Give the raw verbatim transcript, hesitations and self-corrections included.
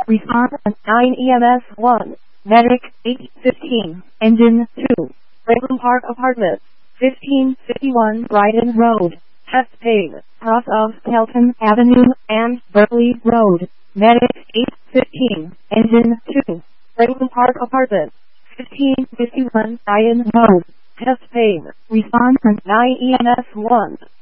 Response nine E M S one. Medic eight fifteen. Engine two. Franklin Park Apartments. fifteen fifty-one Brighton Road. Chest pain. Cross of Kelton Avenue and Berkeley Road. Medic eight fifteen. Engine two. Franklin Park Apartments. fifteen fifty-one Brighton Road. Chest pain. Response nine E M S one.